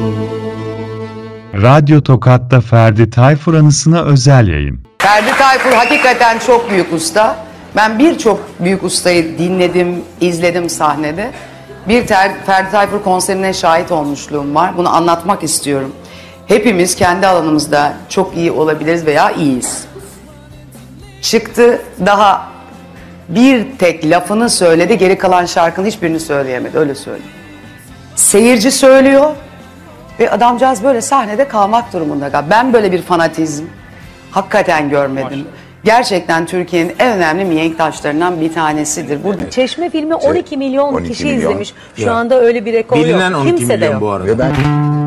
Radyo Tokat'ta Ferdi Tayfur anısına özel yayın. Ferdi Tayfur hakikaten çok büyük usta. Ben birçok büyük ustayı dinledim, izledim sahnede. Bir Ferdi Tayfur konserine şahit olmuşluğum var. Bunu anlatmak istiyorum. Hepimiz kendi alanımızda çok iyi olabiliriz veya iyiyiz. Çıktı, daha bir tek lafını söyledi, geri kalan şarkının hiçbirini söyleyemedi, öyle söyleyeyim. Seyirci söylüyor ve adamcağız böyle sahnede kalmak durumunda. Ben böyle bir fanatizm hakikaten görmedim. Maşallah. Gerçekten Türkiye'nin en önemli mihenk taşlarından bir tanesidir. Burada Çeşme filmi 12 milyon 12 kişi milyon. izlemiş. Şu anda öyle bir rekor Bilinen yok. 12 Kimse de milyon yok. bu arada.